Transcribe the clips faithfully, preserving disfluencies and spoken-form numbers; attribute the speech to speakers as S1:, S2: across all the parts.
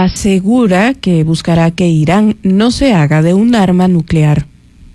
S1: asegura que buscará que Irán no se haga de un arma nuclear.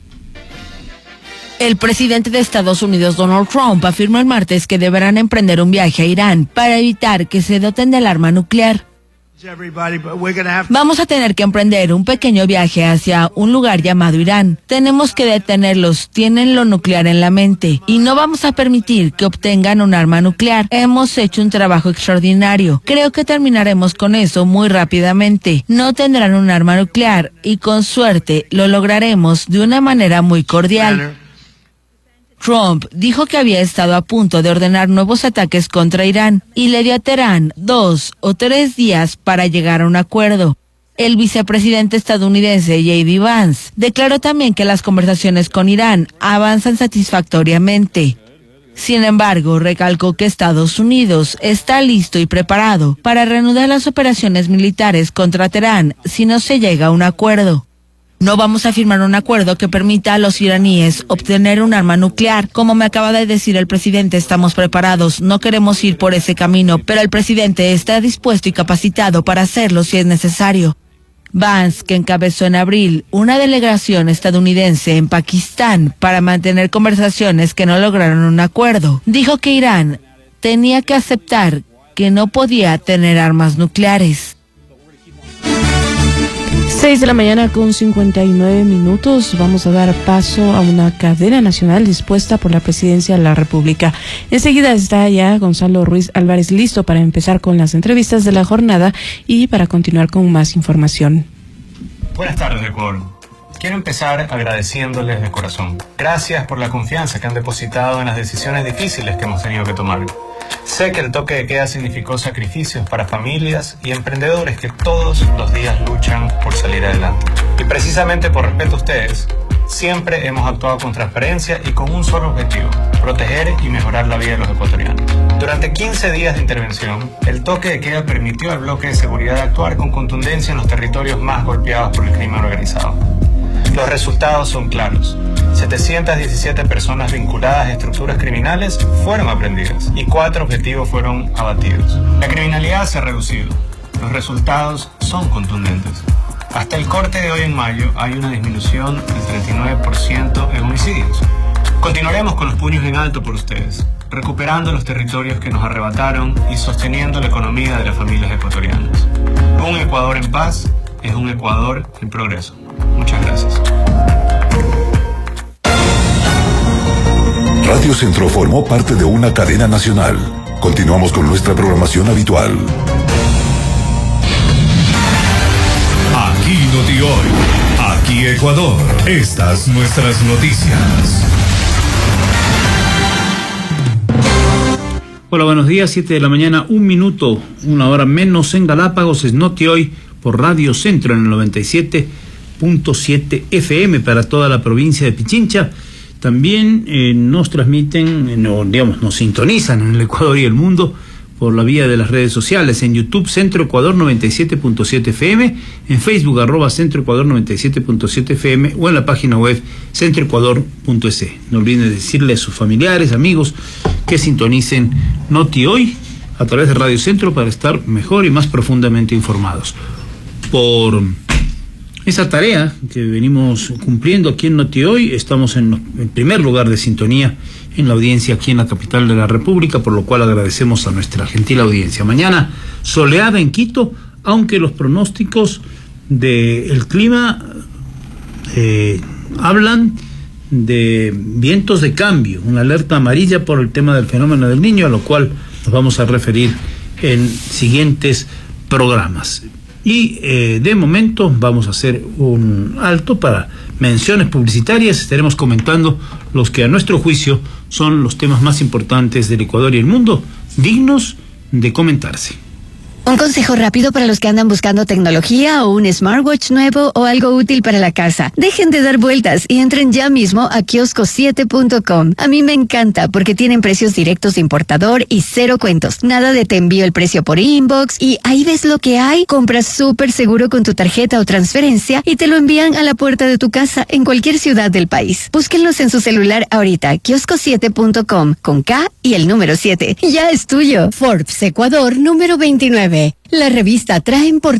S2: El presidente de Estados Unidos, Donald Trump, afirmó el martes que deberán emprender un viaje a Irán para evitar que se doten del arma nuclear. Vamos a tener que emprender un pequeño viaje hacia un lugar llamado Irán. Tenemos que detenerlos, tienen lo nuclear en la mente y no vamos a permitir que obtengan un arma nuclear. Hemos hecho un trabajo extraordinario. Creo que terminaremos con eso muy rápidamente. No tendrán un arma nuclear y con suerte lo lograremos de una manera muy cordial. Trump dijo que había estado a punto de ordenar nuevos ataques contra Irán y le dio a Teherán dos o tres días para llegar a un acuerdo. El vicepresidente estadounidense J D Vance declaró también que las conversaciones con Irán avanzan satisfactoriamente. Sin embargo, recalcó que Estados Unidos está listo y preparado para reanudar las operaciones militares contra Teherán si no se llega a un acuerdo. No vamos a firmar un acuerdo que permita a los iraníes obtener un arma nuclear. Como me acaba de decir el presidente, estamos preparados, no queremos ir por ese camino, pero el presidente está dispuesto y capacitado para hacerlo si es necesario. Vance, que encabezó en abril una delegación estadounidense en Pakistán para mantener conversaciones que no lograron un acuerdo, dijo que Irán tenía que aceptar que no podía tener armas nucleares.
S1: seis de la mañana con cincuenta y nueve minutos. Vamos a dar paso a una cadena nacional dispuesta por la Presidencia de la República. Enseguida está ya Gonzalo Ruiz Álvarez listo para empezar con las entrevistas de la jornada y para continuar con más información.
S3: Buenas tardes, Ecuador. Quiero empezar agradeciéndoles de corazón. Gracias por la confianza que han depositado en las decisiones difíciles que hemos tenido que tomar. Sé que el toque de queda significó sacrificios para familias y emprendedores que todos los días luchan por salir adelante. Y precisamente por respeto a ustedes, siempre hemos actuado con transparencia y con un solo objetivo: proteger y mejorar la vida de los ecuatorianos. Durante quince días de intervención, el toque de queda permitió al bloque de seguridad actuar con contundencia en los territorios más golpeados por el crimen organizado. Los resultados son claros. setecientas diecisiete personas vinculadas a estructuras criminales fueron aprehendidas y cuatro objetivos fueron abatidos. La criminalidad se ha reducido. Los resultados son contundentes. Hasta el corte de hoy en mayo hay una disminución del treinta y nueve por ciento en homicidios. Continuaremos con los puños en alto por ustedes, recuperando los territorios que nos arrebataron y sosteniendo la economía de las familias ecuatorianas. Un Ecuador en paz es un Ecuador en progreso. Muchas gracias.
S4: Radio Centro formó parte de una cadena nacional. Continuamos con nuestra programación habitual.
S5: Aquí Noti Hoy, aquí Ecuador. Estas nuestras noticias.
S6: Hola, buenos días, siete de la mañana, un minuto, una hora menos en Galápagos. Es Noti Hoy por Radio Centro en el noventa y siete punto siete F M para toda la provincia de Pichincha. También eh, nos transmiten, eh, no, digamos, nos sintonizan en el Ecuador y el mundo por la vía de las redes sociales. En YouTube, Centro Ecuador noventa y siete punto siete F M, en Facebook, arroba Centro Ecuador noventa y siete punto siete F M, o en la página web centroecuador punto es. No olviden decirle a sus familiares, amigos, que sintonicen Noti Hoy a través de Radio Centro para estar mejor y más profundamente informados. Por esa tarea que venimos cumpliendo aquí en Noti Hoy, estamos en, en primer lugar de sintonía en la audiencia aquí en la capital de la República, por lo cual agradecemos a nuestra gentil audiencia. Mañana soleada en Quito, aunque los pronósticos del clima eh, hablan de vientos de cambio, una alerta amarilla por el tema del fenómeno del Niño, a lo cual nos vamos a referir en siguientes programas. Y eh, de momento vamos a hacer un alto para menciones publicitarias. Estaremos comentando los que a nuestro juicio son los temas más importantes del Ecuador y el mundo, dignos de comentarse.
S7: Un consejo rápido para los que andan buscando tecnología o un smartwatch nuevo o algo útil para la casa. Dejen de dar vueltas y entren ya mismo a kiosco siete punto com. A mí me encanta porque tienen precios directos de importador y cero cuentos. Nada de te envío el precio por inbox y ahí ves lo que hay. Compras súper seguro con tu tarjeta o transferencia y te lo envían a la puerta de tu casa en cualquier ciudad del país. Búsquenlos en su celular ahorita. kiosco siete punto com con K y el número siete. Ya es tuyo. Forbes Ecuador número veintinueve. La revista trae en portada